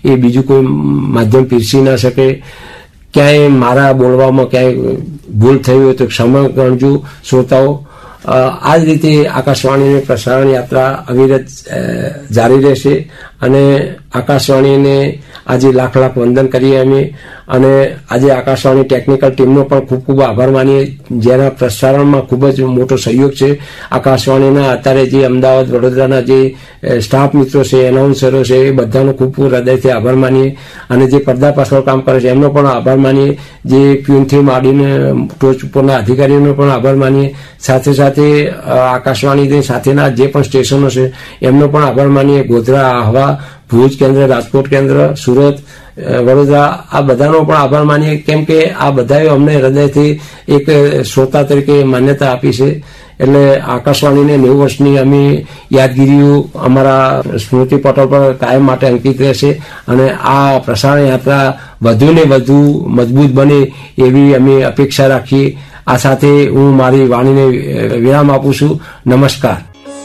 એ બીજું કોઈ માધ્યમ પીરસી ના શકે. ક્યાંય મારા બોલવામાં ક્યાંય ભૂલ થઈ હોય તો ક્ષમા કરજો શ્રોતાઓ. આ જ રીતે આકાશવાણીની પ્રસારણ યાત્રા અવિરત જારી રહેશે અને આકાશવાણીને આજે લાખ લાખ વંદન કરીએ અમે. અને આજે આકાશવાણી ટેકનિકલ ટીમનો પણ ખૂબ ખૂબ આભાર માનીએ, જેના પ્રસારણમાં ખૂબ જ મોટો સહયોગ છે. આકાશવાણીના અત્યારે જે અમદાવાદ વડોદરાના જે સ્ટાફ મિત્રો છે, એનાઉન્સરો છે, એ બધાનો ખૂબ ખૂબ હૃદયથી આભાર માનીએ. અને જે પડદા પાછળ કામ કરે છે એમનો પણ આભાર માનીએ. જે પ્યુનથી માંડીને ટોચ ઉપરના અધિકારીઓનો પણ આભાર માનીએ. સાથે સાથે આકાશવાણી સાથેના જે પણ સ્ટેશનો છે એમનો પણ આભાર માનીએ. ગોધરા, આહવા, ભુજ કેન્દ્ર, રાજકોટ કેન્દ્ર, સુરત, વડોદરા, આ બધાનો પણ આભાર માનીએ. કેમ કે આ બધાએ અમને હૃદયથી એક શ્રોતા તરીકે માન્યતા આપી છે. એટલે આકાશવાણીને 90 વર્ષની અમે યાદગીરીઓ અમારા સ્મૃતિ પટલ પર કાયમ માટે અંકિત રહેશે. અને આ પ્રસારણ યાત્રા વધુ ને વધુ મજબૂત બને એવી અમે અપેક્ષા રાખીએ. આ સાથે હું મારી વાણીને વિરામ આપું છું. નમસ્કાર.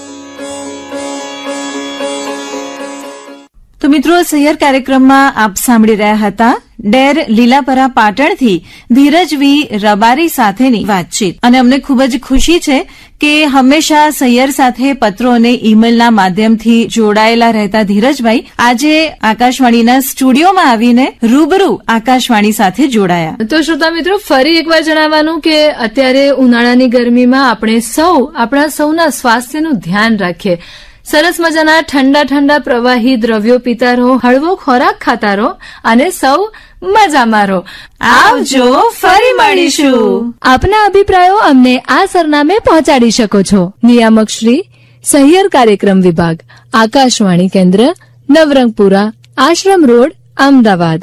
તો મિત્રો, સહિયર કાર્યક્રમમાં આપ સાંભળી રહ્યા હતા ડેર લીલાપરા પાટણથી ધીરજ વી રબારી સાથેની વાતચીત. અને અમને ખૂબ જ ખુશી છે કે હંમેશા સહિયર સાથે પત્રો અને ઈમેલના માધ્યમથી જોડાયેલા રહેતા ધીરજભાઈ આજે આકાશવાણીના સ્ટુડિયોમાં આવીને રૂબરૂ આકાશવાણી સાથે જોડાયા. તો શ્રોતા મિત્રો, ફરી એકવાર જણાવવાનું કે અત્યારે ઉનાળાની ગરમીમાં આપણે આપણા સૌના સ્વાસ્થ્યનું ધ્યાન રાખીએ. સરસ મજાના ઠંડા ઠંડા પ્રવાહી દ્રવ્યો પીતા રહો, હળવો ખોરાક ખાતા રહો અને સૌ મજામાં રહો. આવજો, ફરી મળીશું. આપના અભિપ્રાયો અમને આ સરનામે પહોંચાડી શકો છો. નિયામક શ્રી, સહિયર કાર્યક્રમ વિભાગ, આકાશવાણી કેન્દ્ર, નવરંગપુરા, આશ્રમ રોડ, અમદાવાદ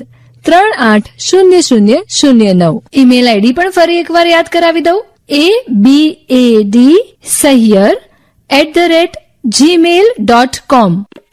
380009. ઈમેલ આઈડી પણ ફરી એકવાર યાદ કરાવી દઉં. abad@gmail.com.